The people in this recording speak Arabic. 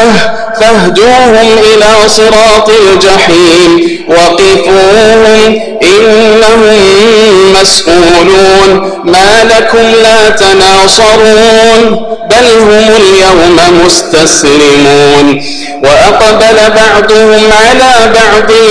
فاهدوهم إلى صراط الجحيم وقفوهم إنهم مسؤولون ما لكم لا تناصرون بل هم اليوم مستسلمون وأقبل بعضهم على بعض